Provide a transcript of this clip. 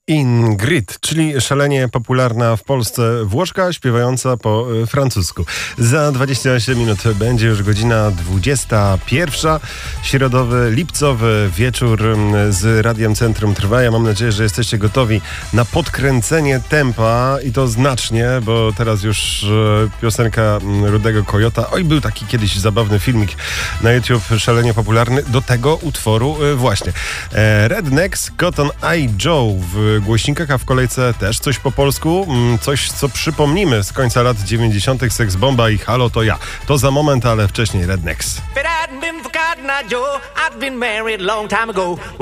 Ingrid, czyli szalenie popularna w Polsce Włoszka, śpiewająca po francusku. Za 28 minut będzie już godzina 21. Środowy, lipcowy wieczór z Radiem Centrum trwa. Ja mam nadzieję, że jesteście gotowi na podkręcenie tempa i to znacznie, bo teraz już piosenka Rudego Kojota. Oj, był taki kiedyś zabawny filmik na YouTube, szalenie popularny, do tego utworu właśnie. Rednecks, Cotton Eye Joe w głośnikach, a w kolejce też coś po polsku, coś co przypomnimy z końca lat 90. Sex Bomba i Halo to ja. To za moment, ale wcześniej Rednecks.